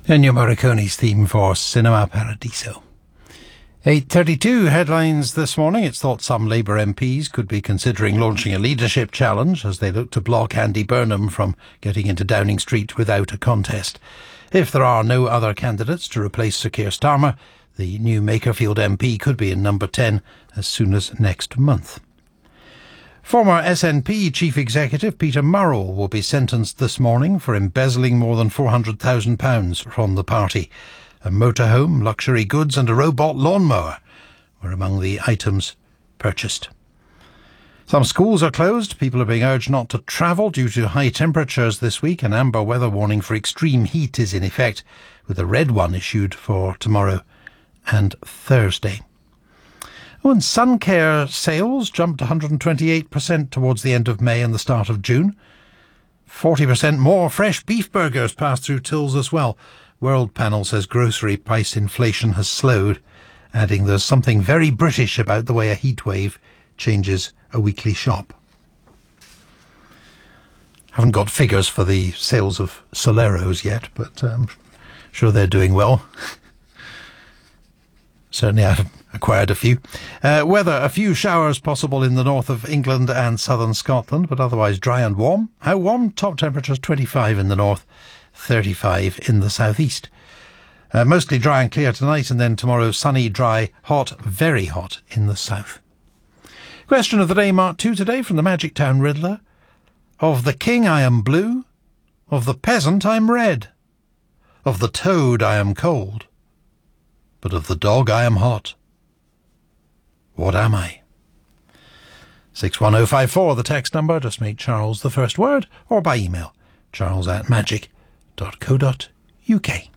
Ennio Morricone's theme for Cinema Paradiso. 8:32 headlines this morning. It's thought some Labour MPs could be considering launching a leadership challenge as they look to block Andy Burnham from getting into Downing Street without a contest. If there are no other candidates to replace Sir Keir Starmer, the new Makerfield MP could be in number 10 as soon as next month. Former SNP Chief Executive Peter Murrell will be sentenced this morning for embezzling more than £400,000 from the party. A motorhome, luxury goods and a robot lawnmower were among the items purchased. Some schools are closed. People are being urged not to travel due to high temperatures this week. An amber weather warning for extreme heat is in effect, with a red one issued for tomorrow and Thursday. And Suncare sales jumped 128% towards the end of May and the start of June. 40% more fresh beef burgers passed through tills as well. World Panel says grocery price inflation has slowed, adding there's something very British about the way a heatwave changes a weekly shop. Haven't got figures for the sales of Soleros yet, but I'm sure they're doing well. Certainly I've acquired a few. Weather, a few showers possible in the north of England and southern Scotland, but otherwise dry and warm. How warm? Top temperatures 25 in the north, 35 in the southeast. Mostly dry and clear tonight, and then tomorrow sunny, dry, hot, very hot in the south. Question of the day, Mark 2 today from the Magic Town Riddler. Of the king I am blue, of the peasant I'm red, of the toad I am cold, but of the dog I am hot. What am I? 61054, the text number. Just make Charles the first word, or by email, charles@magic.co.uk.